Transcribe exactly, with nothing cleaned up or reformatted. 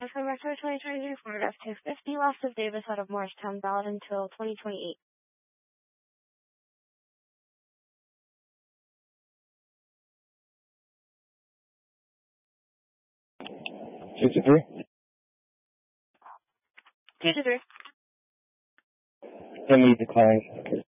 From Retro twenty twenty-three Ford F two fifty, loss of Davis out of Morristown, valid until twenty twenty-eight. Two to three. Two to three. Then we decline.